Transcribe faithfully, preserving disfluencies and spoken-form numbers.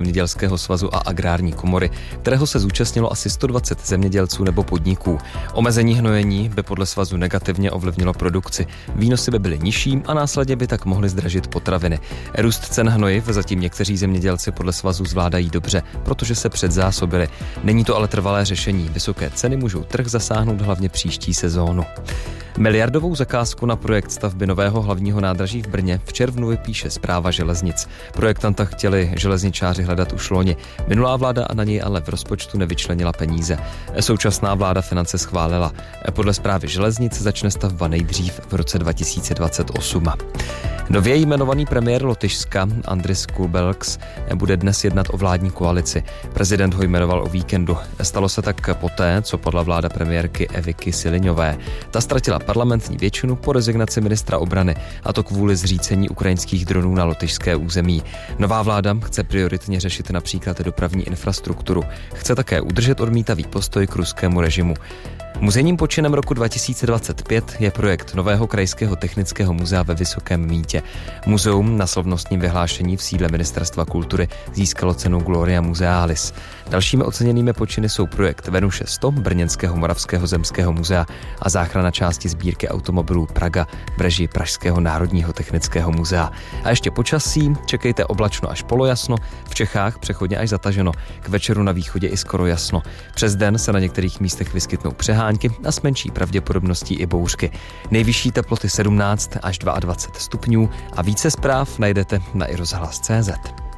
zemědělského svazu a agrární komory, kterého se zúčastnilo asi sto dvacet zemědělců nebo podniků. Omezení hnojení by podle svazu negativně ovlivnilo produkci. Výnosy by byly nižší a následně by tak mohly zdražit potraviny. Růst cen hnojiv zatím někteří zemědělci podle svazu zvládají dobře, protože se předzásobili. Není to ale trvalé řešení. Vysoké ceny můžou trh zasáhnout hlavně příští sezónu. Miliardovou zakázku na projekt stavby nového hlavního nádraží v Brně v červnu vypíše Správa železnic. Projektanta chtěli železničáři hledat už loni. Minulá vláda na něj ale v rozpočtu nevyčlenila peníze. Současná vláda finance schválila. Podle Správy železnic začne stavba nejdřív v roce dva tisíce dvacet osm. Nově jmenovaný premiér Lotyšska Andris Kulbelks bude dnes jednat o vládní koalici. Prezident ho jmenoval o víkendu. Stalo se tak poté, co podla vláda premiérky Eviky Siliňové. Ta ztratila parlamentní většinu po rezignaci ministra obrany, a to kvůli zřícení ukrajinských dronů na lotyšské území. Nová vláda chce prioritně řešit například dopravní infrastrukturu. Chce také udržet odmítavý postoj k ruskému režimu. Muzejním počinem roku dva tisíce dvacet pět je projekt nového krajského technického muzea ve Vysokém Mýtě. Muzeum na slavnostním vyhlášení v sídle Ministerstva kultury získalo cenu Gloria Musealis. Dalšími oceněnými počiny jsou projekt Venuše sto Brněnského Moravského zemského muzea a záchrana části sbírky automobilů Praga v režii Pražského národního technického muzea. A ještě počasí, čekejte oblačno až polojasno, v Čechách přechodně až zataženo, k večeru na východě i skoro jasno. Přes den se na některých místech vyskytnou přehánky a s menší pravděpodobností i bouřky. Nejvyšší teploty sedmnáct až dvacet dva stupňů a více zpráv najdete na i rozhlas tečka cé zet.